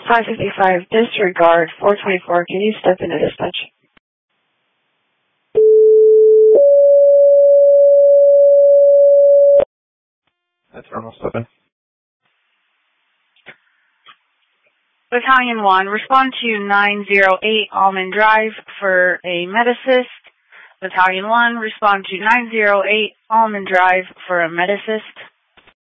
555, disregard, 424, can you step into dispatch? That's Terminal 7. Battalion 1, respond to 908 Almond Drive for a Med-Assist. Battalion 1, respond to 908 Almond Drive for a Med-Assist.